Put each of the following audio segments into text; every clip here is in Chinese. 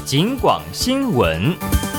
警广新闻。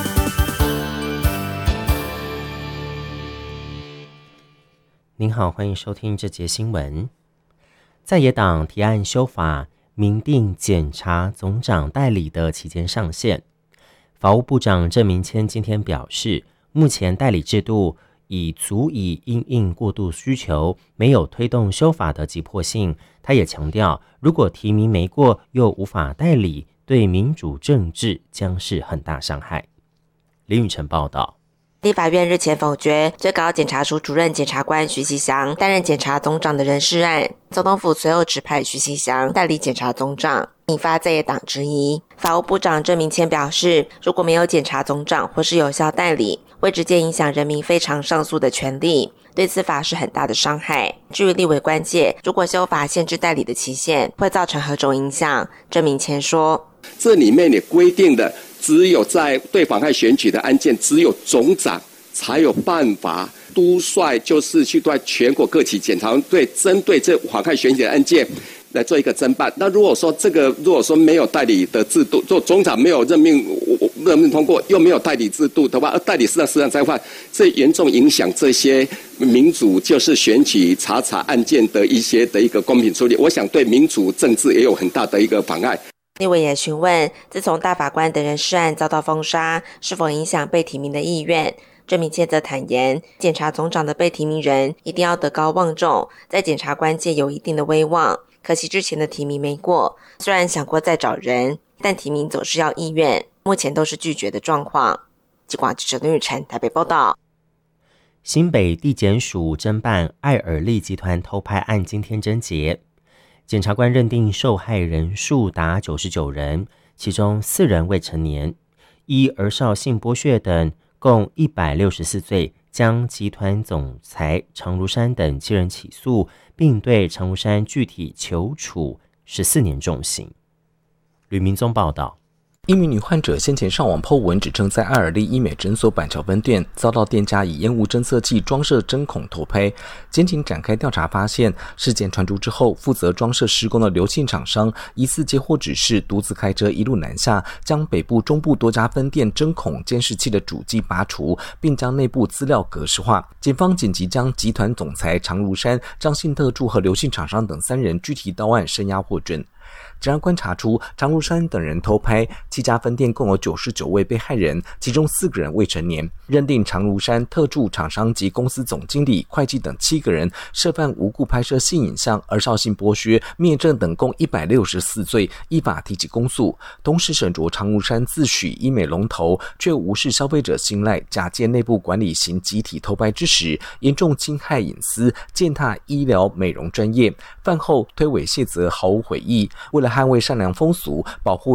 您好，欢迎收听这节新闻。在野党提案修法，明定检察总长代理的期间上限。法务部长郑明谦今天表示，目前代理制度已足以因应过度需求，没有推动修法的急迫性。他也强调，如果提名没过又无法代理，对民主政治将是很大伤害。林宇晨报道。 立法院日前否决最高检察署主任检察官徐锡祥担任检察总长的人事案，总统府随后指派徐锡祥代理检察总长，引发在野党质疑。法务部长郑明谦表示，如果没有检察总长或是有效代理，会直接影响人民非常上诉的权利，对司法是很大的伤害。至于立委关切，如果修法限制代理的期限，会造成何种影响？郑明谦说， 这里面也规定的只有在对妨害选举的案件，只有总长才有办法督率，就是去对全国各级检察队针对这妨害选举的案件来做一个侦办。那如果说没有代理的制度，做总长没有任命通过，又没有代理制度的话，代理实际上在话，这严重影响这些民主，就是选举查案件的一个公平处理。我想对民主政治也有很大的一个妨碍。 立委也询问，自从大法官等人事案遭到封杀，是否影响被提名的意愿？郑明谦则坦言，检察总长的被提名人一定要德高望重，在检察官界有一定的威望。可惜之前的提名没过，虽然想过再找人，但提名总是要意愿，目前都是拒绝的状况。警广记者林宇晨台北报道。 新北地检署侦办爱尔利集团偷拍案今天侦结，检察官认定受害人数达99人，其中4人未成年，依儿少性剥削等共164罪，将集团总裁常如山等7人起诉，并对常如山具体求处14年重刑。吕明宗报道。 一名女患者先前上网 po 文，指称在爱尔利医美诊所板桥分店遭到店家以烟雾侦测器装设针孔偷拍。检警展开调查，发现事件传出之后，负责装设施工的刘姓厂商疑似接获指示，独自开车一路南下，将北部、中部多家分店针孔监视器的主机拔除，并将内部资料格式化。警方紧急将集团总裁常如山、张姓特助和刘姓厂商等3人具体到案，声押获准。检察官查出常如山等人偷拍7家分店，共有99位被害人，其中4个人未成年，认定常如山、特助、厂商及公司总经理、会计等7个人涉犯无故拍摄性影像、儿少性剥削、灭证等共164罪，依法提起公诉。同时审酌常如山自诩医美龙头，却无视消费者信赖，假借内部管理行集体偷拍之实，严重侵害隐私，践踏医疗美容专业。饭后推诿卸责，毫无悔意。为了捍卫善良风俗，保护